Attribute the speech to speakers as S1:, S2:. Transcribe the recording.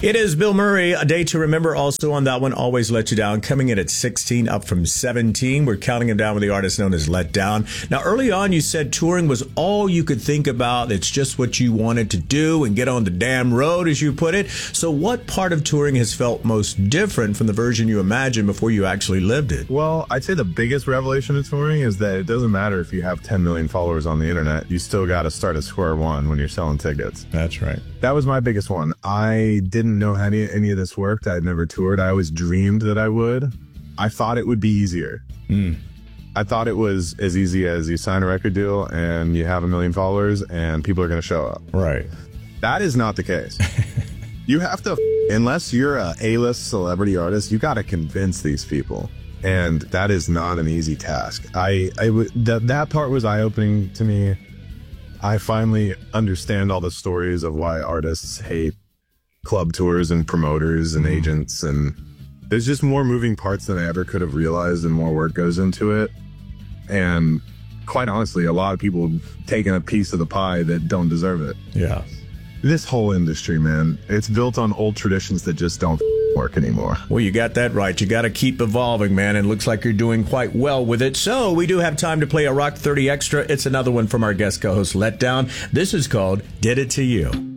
S1: It is Bill Murray, A Day to Remember. Also on that one, Always Let You Down, coming in at 16, up from 17. We're counting him down with the artist known as Let Down. Now, early on, you said touring was all you could think about. It's just what you wanted to do and get on the damn road, as you put it. So what part of touring has felt most different from the version you imagined before you actually lived it?
S2: Well, I'd say the biggest revelation of touring is that it doesn't matter if you have 10 million followers on the internet. You still got to start at square one when you're selling tickets.
S1: That's right.
S2: That was my biggest one. I didn't know how any of this worked. I'd never toured. I always dreamed that I would. I thought it would be easier. I thought it was as easy as you sign a record deal and you have 1 million followers and people are going to show up.
S1: Right.
S2: That is not the case. You have to, unless you're a A-list celebrity artist, you got to convince these people. And that is not an easy task. That part was eye-opening to me. I finally understand all the stories of why artists hate club tours and promoters and agents, and there's just more moving parts than I ever could have realized, and more work goes into it. And quite honestly, a lot of people taking a piece of the pie that don't deserve it.
S1: Yeah.
S2: This whole industry, man, it's built on old traditions that just don't work anymore.
S1: Well, you got that right. You got to keep evolving, man, and it looks like you're doing quite well with it. So we do have time to play a Rock 30 Extra. It's another one from our guest co-host, Let Down. This is called Did It To You.